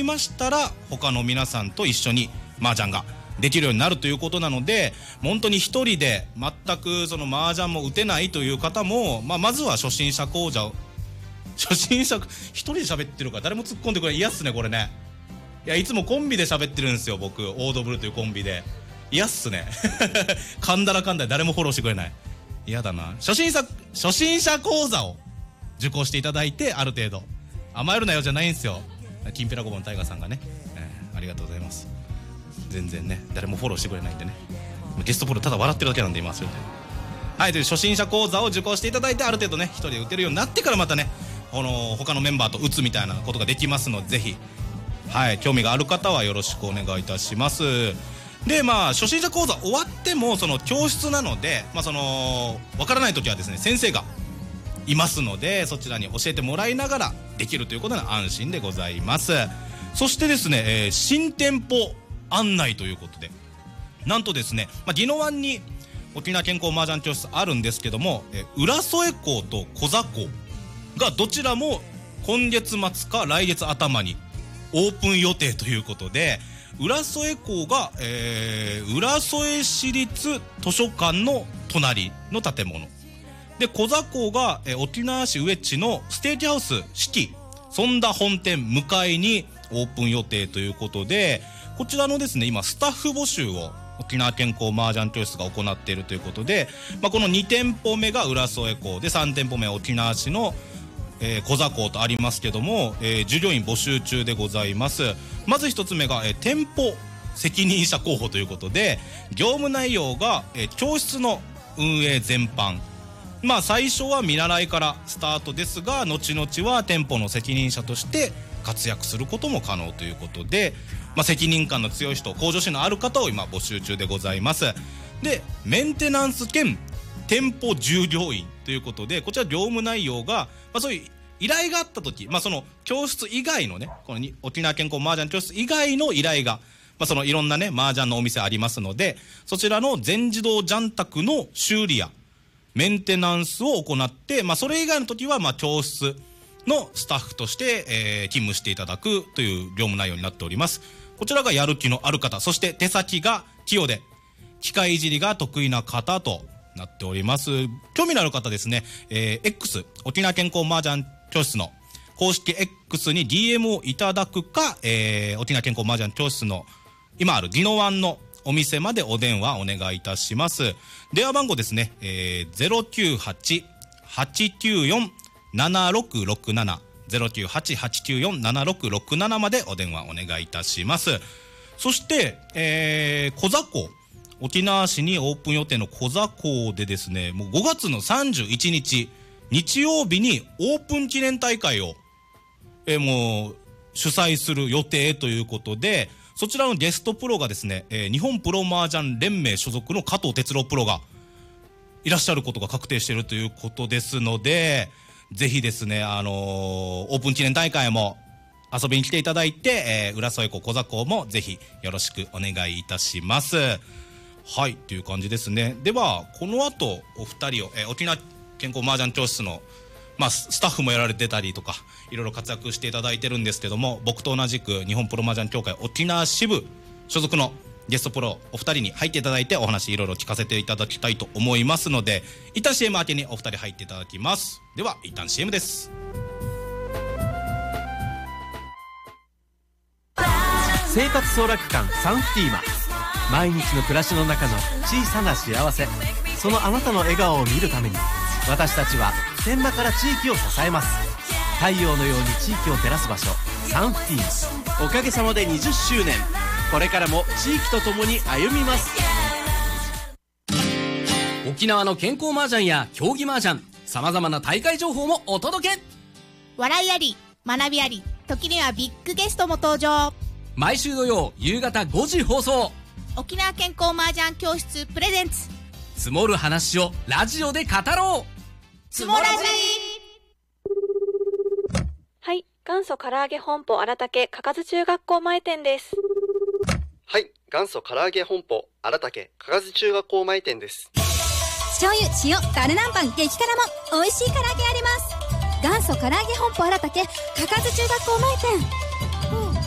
りましたら他の皆さんと一緒に麻雀ができるようになるということなので、本当に一人で全くその麻雀も打てないという方も、まずは初心者講座を一人で喋ってるから誰も突っ込んでくれない。嫌っすねこれね。いやいつもコンビで喋ってるんですよ僕。オードブルというコンビで。嫌っすね噛んだら噛んだら誰もフォローしてくれない。嫌だな。初心者講座を受講していただいて、ある程度甘えるなよじゃないんですよ。きんぴらごぼうのタイガーさんがね、ありがとうございます。全然ね誰もフォローしてくれないんでね、ゲストフォローただ笑ってるだけなんで今それで、はい、という初心者講座を受講していただいて、ある程度ね一人で打てるようになってからまたね他のメンバーと打つみたいなことができますので、ぜひ、はい、興味がある方はよろしくお願いいたします。で初心者講座終わってもその教室なので、分からない時はですね先生がいますので、そちらに教えてもらいながらできるということで安心でございます。そしてですね、新店舗案内ということで、なんとですね、宜野湾に沖縄健康麻雀教室あるんですけども、浦添港と小座港がどちらも今月末か来月頭にオープン予定ということで、浦添港が、浦添市立図書館の隣の建物で、小座港が、沖縄市上地のステーキハウス四季尊田本店向かいにオープン予定ということで、こちらのですね今スタッフ募集を沖縄健康麻雀教室が行っているということで、この2店舗目が浦添港で3店舗目は沖縄市の小座港とありますけども、従業員募集中でございます。まず一つ目が、店舗責任者候補ということで、業務内容が、教室の運営全般、最初は見習いからスタートですが、後々は店舗の責任者として活躍することも可能ということで、責任感の強い人、向上心のある方を今募集中でございます。でメンテナンス兼店舗従業員ということで、こちら業務内容が、そういう依頼があった時、その教室以外のね、この沖縄健康麻雀教室以外の依頼が、そのいろんなね麻雀のお店ありますので、そちらの全自動雀卓の修理やメンテナンスを行って、それ以外の時は教室のスタッフとして、勤務していただくという業務内容になっております。こちらがやる気のある方、そして手先が器用で機械いじりが得意な方となっております。興味のある方ですね、X 沖縄健康麻雀教室の公式 X に DM をいただくか、沖縄健康麻雀教室の今ある宜野湾のお店までお電話お願いいたします。電話番号ですね、098-894-7667 098-894-7667 までお電話お願いいたします。そして、小座港、沖縄市にオープン予定の小座港でですね、もう5月の31日日曜日にオープン記念大会を、もう主催する予定ということで、そちらのゲストプロがですね、日本プロ麻雀連盟所属の加藤哲郎プロがいらっしゃることが確定しているということですので、ぜひですね、オープン記念大会も遊びに来ていただいて、浦添港小座港もぜひよろしくお願いいたします。はい、という感じですね。ではこの後お二人を、沖縄健康麻雀教室の、スタッフもやられてたりとかいろいろ活躍していただいてるんですけども、僕と同じく日本プロ麻雀協会沖縄支部所属のゲストプロお二人に入っていただいてお話いろいろ聞かせていただきたいと思いますので、一旦 CM 明けにお二人入っていただきます。では一旦 CM です。 生活総楽館サンフティーマ、毎日の暮らしの中の小さな幸せ、そのあなたの笑顔を見るために私たちは普天間から地域を支えます。太陽のように地域を照らす場所、サンフティーマ。おかげさまで20周年、これからも地域とともに歩みます。 沖縄の健康麻雀や競技麻雀、さまざまな大会情報もお届け。 笑いあり、学びあり、時にはビッグゲストも登場。 毎週土曜夕方5時放送、 沖縄健康麻雀教室プレゼンツ、 積もる話をラジオで語ろう。 つもラジ。 はい、元祖唐揚げ本舗荒竹かかず中学校前店です。 はい、元祖唐揚げ本舗荒竹かかず中学校前店です。 醤油、塩、タルナンパン、激辛も美味しい唐揚げあります。元祖唐揚げ本舗荒竹かかず中学校前店。